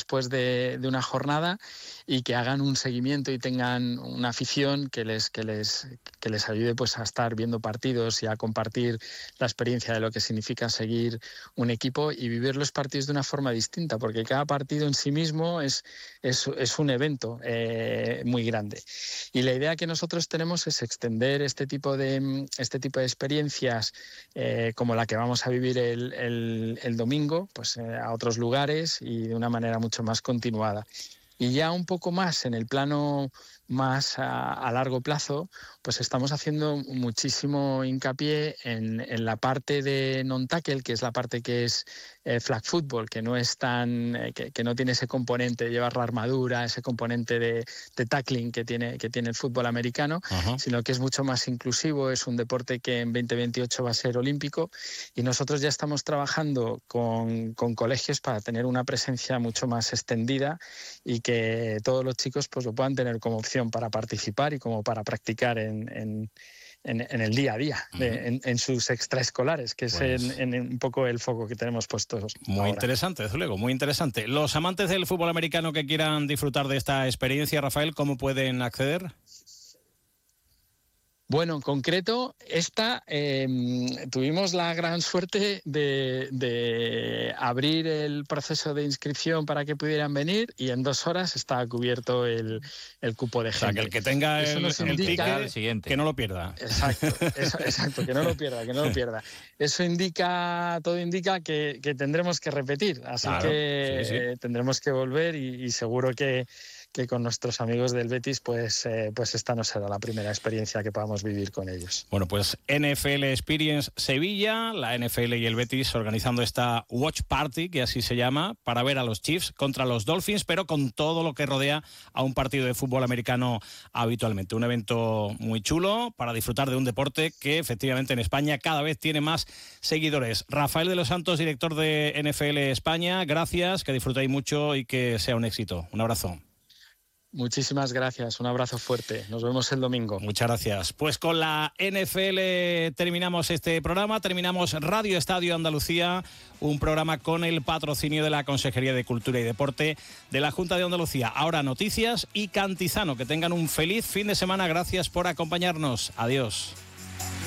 después de una jornada y que hagan un seguimiento y tengan una afición que les ayude pues a estar viendo partidos y a compartir la experiencia de lo que significa seguir un equipo y vivir los partidos de una forma distinta, porque cada partido en sí mismo es un evento muy grande. Y la idea que nosotros tenemos es extender este tipo de experiencias como la que vamos a vivir el domingo, pues a otros lugares y de una manera mucho más continuada. Y ya un poco más en el plano más a largo plazo, pues estamos haciendo muchísimo hincapié en la parte de non-tackle, que es la parte que es flag football, que no es tan que no tiene ese componente de llevar la armadura, ese componente de tackling que tiene el fútbol americano, sino que es mucho más inclusivo, es un deporte que en 2028 va a ser olímpico y nosotros ya estamos trabajando con colegios para tener una presencia mucho más extendida y que todos los chicos pues lo puedan tener como opción para participar y como para practicar en el día a día, en sus extraescolares, que pues, es en un poco el foco que tenemos puestos muy ahora. Interesante, desde luego, muy interesante. Los amantes del fútbol americano que quieran disfrutar de esta experiencia, Rafael, ¿cómo pueden acceder? Bueno, en concreto, tuvimos la gran suerte de abrir el proceso de inscripción para que pudieran venir y en 2 horas está cubierto el cupo de gente. O sea, que el que tenga el ticket, siguiente, que no lo pierda. Exacto, que no lo pierda. Eso todo indica que tendremos que repetir, así claro, que sí. Tendremos que volver y seguro que con nuestros amigos del Betis, pues esta no será la primera experiencia que podamos vivir con ellos. Bueno, pues NFL Experience Sevilla, la NFL y el Betis organizando esta Watch Party, que así se llama, para ver a los Chiefs contra los Dolphins, pero con todo lo que rodea a un partido de fútbol americano habitualmente. Un evento muy chulo para disfrutar de un deporte que efectivamente en España cada vez tiene más seguidores. Rafael de los Santos, director de NFL España, gracias, que disfrutéis mucho y que sea un éxito. Un abrazo. Muchísimas gracias, un abrazo fuerte. Nos vemos el domingo. Muchas gracias. Pues con la NFL terminamos este programa, terminamos Radio Estadio Andalucía, un programa con el patrocinio de la Consejería de Cultura y Deporte de la Junta de Andalucía. Ahora noticias y Cantizano. Que tengan un feliz fin de semana. Gracias por acompañarnos. Adiós.